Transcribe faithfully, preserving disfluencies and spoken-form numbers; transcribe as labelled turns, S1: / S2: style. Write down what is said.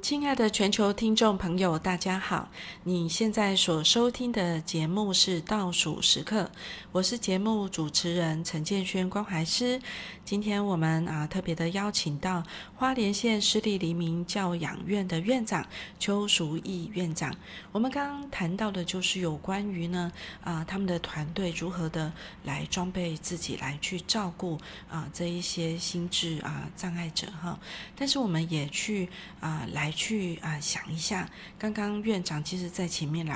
S1: 亲爱的全球听众朋友，大家好！你现在所收听的节目是倒数时刻，我是节目主持人陈建轩关怀师。今天我们啊特别的邀请到花莲县市立黎明教养院的院长邱淑义院长。我们刚刚谈到的就是有关于呢啊他们的团队如何的来装备自己，来去照顾啊这一些心智啊障碍者哈。但是我们也去啊来去啊想一下，刚刚院长其实在前面来